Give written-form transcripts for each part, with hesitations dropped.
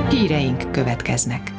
Híreink következnek.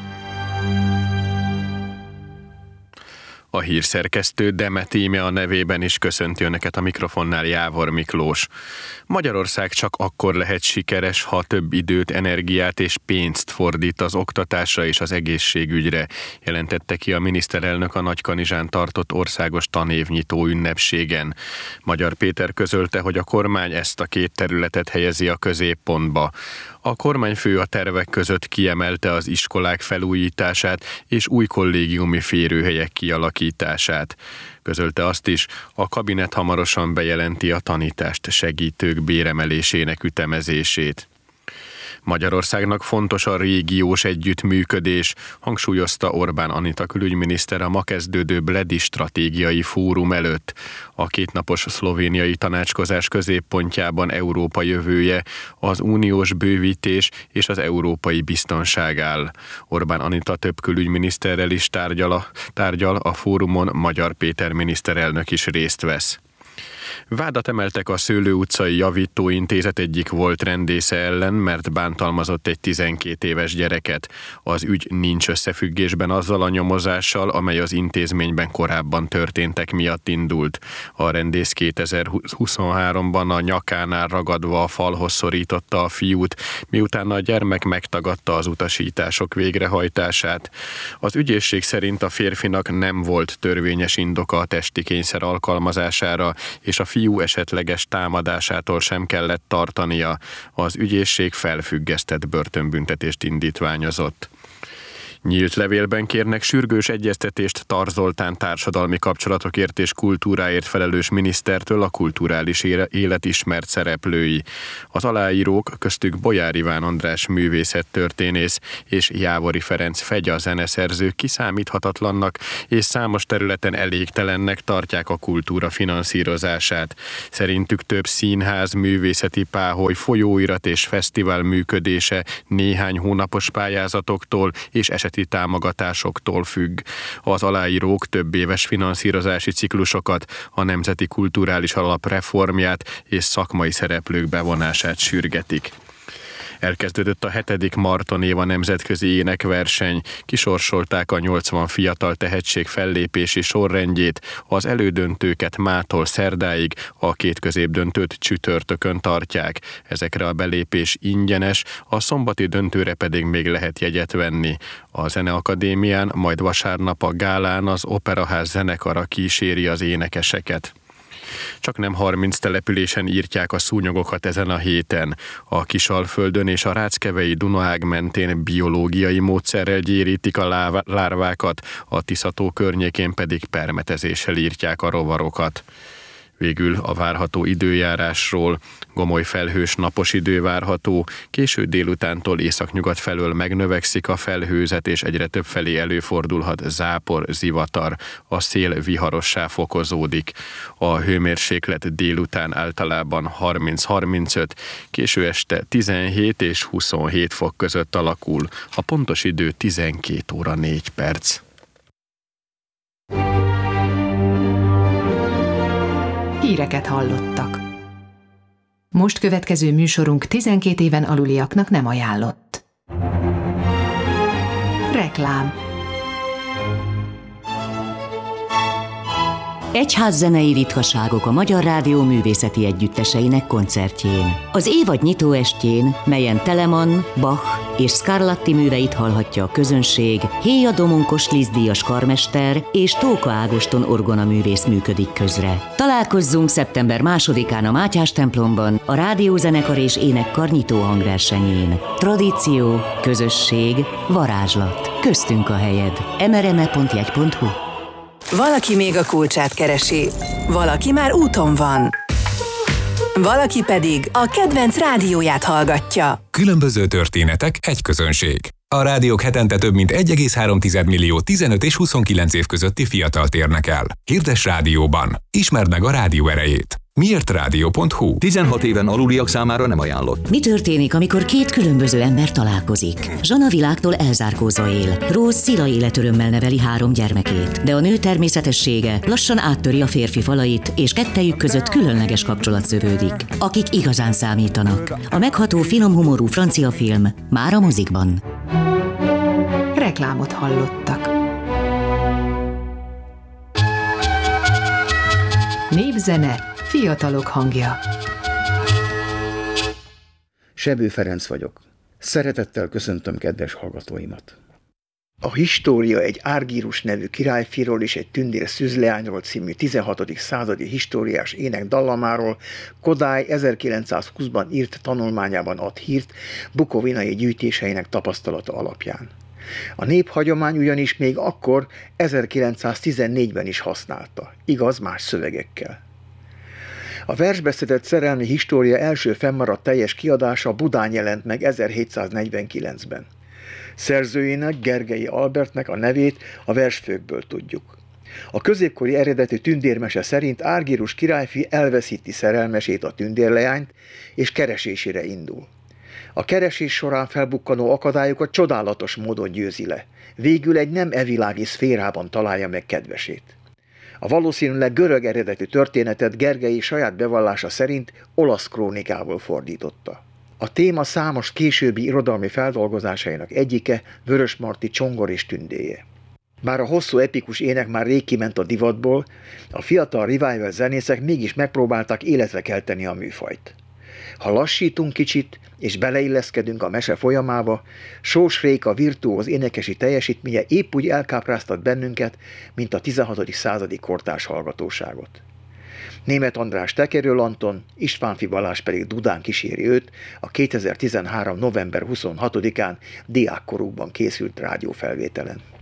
A hírszerkesztő Demet Íme a nevében is köszönti önöket, a mikrofonnál Jávor Miklós. Magyarország csak akkor lehet sikeres, ha több időt, energiát és pénzt fordít az oktatásra és az egészségügyre, jelentette ki a miniszterelnök a Nagykanizsán tartott országos tanévnyitó ünnepségen. Magyar Péter közölte, hogy a kormány ezt a két területet helyezi a középpontba. A kormányfő a tervek között kiemelte az iskolák felújítását és új kollégiumi férőhelyek kialakítását. Közölte azt is, a kabinet hamarosan bejelenti a tanítást segítők béremelésének ütemezését. Magyarországnak fontos a régiós együttműködés, hangsúlyozta Orbán Anita külügyminiszter a ma kezdődő Bledi stratégiai fórum előtt. A kétnapos szlovéniai tanácskozás középpontjában Európa jövője, az uniós bővítés és az európai biztonság áll. Orbán Anita több külügyminiszterrel is tárgyal, a fórumon Magyar Péter miniszterelnök is részt vesz. Vádat emeltek a Szőlő utcai javítóintézet egyik volt rendésze ellen, mert bántalmazott egy 12 éves gyereket. Az ügy nincs összefüggésben azzal a nyomozással, amely az intézményben korábban történtek miatt indult. A rendész 2023-ban a nyakánál ragadva a falhoz szorította a fiút, miután a gyermek megtagadta az utasítások végrehajtását. Az ügyészség szerint a férfinak nem volt törvényes indoka a testi kényszer alkalmazására, és a fiú esetleges támadásától sem kellett tartania. Az ügyészség felfüggesztett börtönbüntetést indítványozott. Nyílt levélben kérnek sürgős egyeztetést Tar Zoltán társadalmi kapcsolatokért és kultúráért felelős minisztertől a kulturális élet ismert szereplői. Az aláírók köztük Bolyár Iván András művészettörténész és Jávori Ferenc Fegya zeneszerző kiszámíthatatlannak és számos területen elégtelennek tartják a kultúra finanszírozását. Szerintük több színház, művészeti páholy, folyóirat és fesztivál működése néhány hónapos pályázatoktól és eseti támogatásoktól függ. Az aláírók több éves finanszírozási ciklusokat, a Nemzeti Kulturális Alap reformját és szakmai szereplők bevonását sürgetik. Elkezdődött a 7. Marton Éva nemzetközi énekverseny, kisorsolták a 80 fiatal tehetség fellépési sorrendjét, az elődöntőket mától szerdáig, a 2 középdöntőt csütörtökön tartják. Ezekre a belépés ingyenes, a szombati döntőre pedig még lehet jegyet venni. A Zeneakadémián, majd vasárnap a gálán az Operaház zenekara kíséri az énekeseket. Csak nem 30 településen írtják a szúnyogokat ezen a héten. A Kisalföldön és a Ráckevei Dunaág mentén biológiai módszerrel gyérítik a lárvákat, a Tisza-tó környékén pedig permetezéssel írtják a rovarokat. Végül a várható időjárásról: gomoly felhős napos idő várható, késő délutántól északnyugat felől megnövekszik a felhőzet, és egyre több felé előfordulhat zápor, zivatar, a szél viharossá fokozódik. A hőmérséklet délután általában 30-35, késő este 17 és 27 fok között alakul, a pontos idő 12 óra 4 perc. Híreket hallottak. Most következő műsorunk 12 éven aluliaknak nem ajánlott. Reklám. Egyházzenei ritkaságok a Magyar Rádió művészeti együtteseinek koncertjén. Az évad nyitóestjén, melyen Telemann, Bach és Scarlatti műveit hallhatja a közönség, Héja Domonkos Liszt-díjas karmester és Tóka Ágoston orgonaművész működik közre. Találkozzunk szeptember 2-án a Mátyás templomban a Rádiózenekar és Énekkar nyitó hangversenyén. Tradíció, közösség, varázslat. Köztünk a helyed. mrme.jegy.hu. Valaki még a kulcsát keresi, valaki már úton van, valaki pedig a kedvenc rádióját hallgatja. Különböző történetek, egy közönség. A rádiók hetente több mint 1,3 millió 15 és 29 év közötti fiatalt érnek el. Hirdess rádióban. Ismerd meg a rádió erejét. miértradio.hu. 16 éven aluliak számára nem ajánlott. Mi történik, amikor két különböző ember találkozik? Zsana világtól elzárkózva él. Rose szila életörömmel neveli 3 gyermekét. De a nő természetessége lassan áttöri a férfi falait, és kettejük között különleges kapcsolat szövődik. Akik igazán számítanak. A megható, finom humorú francia film már a mozikban. reklámot hallottak. Népzene, fiatalok hangja. Sebő Ferenc vagyok. Szeretettel köszöntöm kedves hallgatóimat. A História egy Árgírus nevű királyfiról és egy tündér szűzleányról című 16. századi históriás ének dallamáról Kodály 1920-ban írt tanulmányában ad hírt bukovinai gyűjtéseinek tapasztalata alapján. A néphagyomány ugyanis még akkor 1914-ben is használta, igaz más szövegekkel. A versbeszedett szerelmi história első fennmaradt teljes kiadása Budán jelent meg 1749-ben. Szerzőjének, Gergelyi Albertnek a nevét a versfőkből tudjuk. A középkori eredetű tündérmese szerint Árgírus királyfi elveszíti szerelmesét, a tündérleányt, és keresésére indul. A keresés során felbukkanó akadályokat csodálatos módon győzi le. Végül egy nem evilági szférában találja meg kedvesét. A valószínűleg görög eredetű történetet Gergelyi saját bevallása szerint olasz krónikából fordította. A téma számos későbbi irodalmi feldolgozásainak egyike Vörösmarty Csongor és tündéje. Bár a hosszú epikus ének már rég kiment a divatból, a fiatal revival zenészek mégis megpróbálták életre kelteni a műfajt. Ha lassítunk kicsit, és beleilleszkedünk a mese folyamába, Sós Réka virtuóz énekesi teljesítménye épp úgy elkápráztat bennünket, mint a 16. századi kortárs hallgatóságot. Németh András tekerő Anton, Istvánffy Balázs pedig dudán kíséri őt a 2013. november 26-án diákkorúkban készült rádiófelvételen.